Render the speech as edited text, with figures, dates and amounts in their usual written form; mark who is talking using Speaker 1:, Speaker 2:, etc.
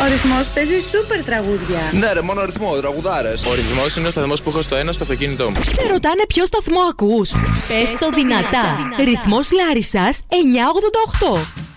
Speaker 1: Ο Ρυθμός παίζει σούπερ τραγούδια.
Speaker 2: Ναι, ρε, μόνο ρυθμό, τραγουδάρες.
Speaker 3: Ο Ρυθμός είναι ο σταθμός που έχω στο ένα στο αυτοκίνητό μου.
Speaker 4: Σε ρωτάνε ποιο σταθμό ακούς? Πες το δυνατά. Ρυθμός Λάρισσας 988.